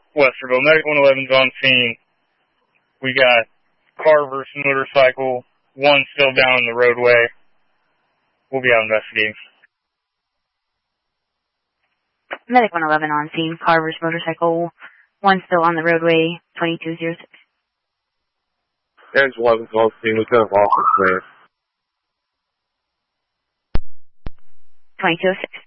Westerville. Medic 111's on scene. We got car versus motorcycle. One still down the roadway. We'll be out investigating. Medic 111 on scene. Car versus motorcycle. One still on the roadway. 2206. Orange 11's on scene. Lieutenant Lawson, clear. 2206.